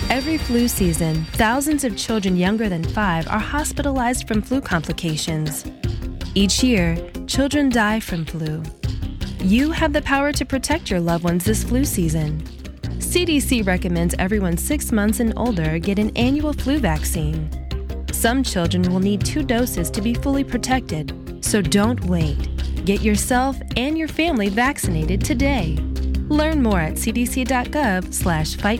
Every flu season, thousands of children younger than 5 are hospitalized from flu complications. Each year, children die from flu. You have the power to protect your loved ones this flu season. CDC recommends everyone 6 months and older get an annual flu vaccine. Some children will need 2 doses to be fully protected, so don't wait. Get yourself and your family vaccinated today. Learn more at cdc.gov/fight